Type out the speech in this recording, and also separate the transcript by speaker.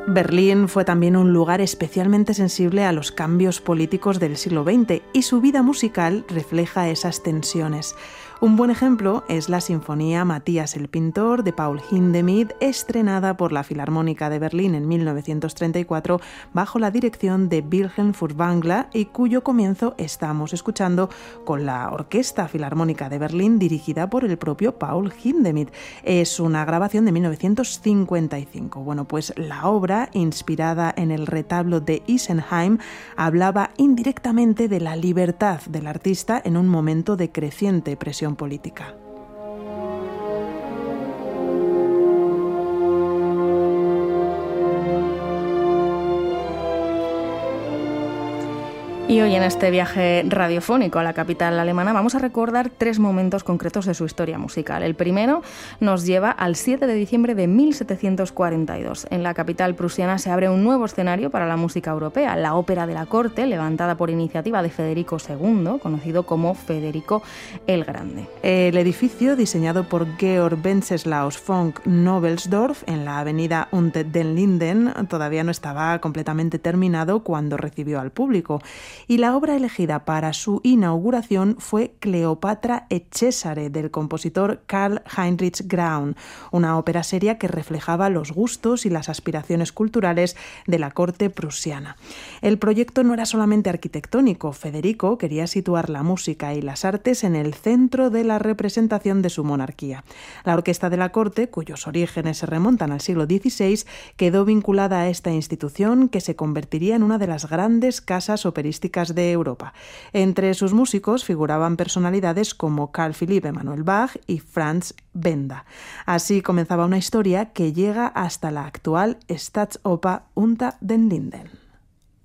Speaker 1: Berlín fue también un lugar especialmente sensible a los cambios políticos del siglo XX y su vida musical refleja esas tensiones. Un buen ejemplo es la Sinfonía Matías el Pintor de Paul Hindemith, estrenada por la Filarmónica de Berlín en 1934 bajo la dirección de Wilhelm Furtwängler y cuyo comienzo estamos escuchando con la Orquesta Filarmónica de Berlín dirigida por el propio Paul Hindemith. Es una grabación de 1955. Bueno, pues la obra, inspirada en el retablo de Isenheim, hablaba indirectamente de la libertad del artista en un momento de creciente presión política.
Speaker 2: Y hoy en este viaje radiofónico a la capital alemana vamos a recordar 3 momentos concretos de su historia musical. El primero nos lleva al 7 de diciembre de 1742. En la capital prusiana se abre un nuevo escenario para la música europea, la Ópera de la Corte, levantada por iniciativa de Federico II, conocido como Federico el Grande.
Speaker 1: El edificio, diseñado por Georg Wenceslaus von Knobelsdorff en la avenida Unter den Linden, todavía no estaba completamente terminado cuando recibió al público. Y la obra elegida para su inauguración fue Cleopatra et Cesare, del compositor Karl Heinrich Graun, una ópera seria que reflejaba los gustos y las aspiraciones culturales de la corte prusiana. El proyecto no era solamente arquitectónico. Federico quería situar la música y las artes en el centro de la representación de su monarquía. La orquesta de la corte, cuyos orígenes se remontan al siglo XVI, quedó vinculada a esta institución que se convertiría en una de las grandes casas operísticas de Europa. Entre sus músicos figuraban personalidades como Carl Philipp Emanuel Bach y Franz Benda. Así comenzaba una historia que llega hasta la actual Staatsoper Unter den Linden.